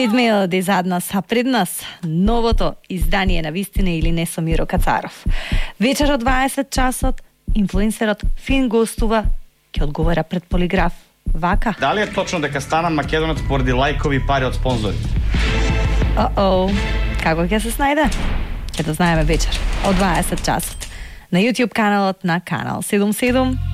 Фейт Мелоди зад нас, а пред нас новото издание на Вистина или не со Миро Кацаров. Вечер од 20 часот инфлуенсерот Фин гостува, ќе одговара пред полиграф. Вака. Дали е точно дека стана македонец поради лајкови и пари од спонзори? Како ќе се снајде? Ќе да знаеме вечер од 20 часот на YouTube каналот на Канал 77.